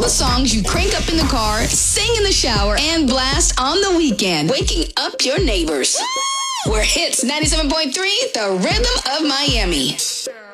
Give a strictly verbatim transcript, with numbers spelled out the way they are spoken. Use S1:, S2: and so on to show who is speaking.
S1: the songs you crank up in the car, sing in the shower, and blast on the weekend, waking up your neighbors. We're Hits ninety-seven point three, the rhythm of Miami.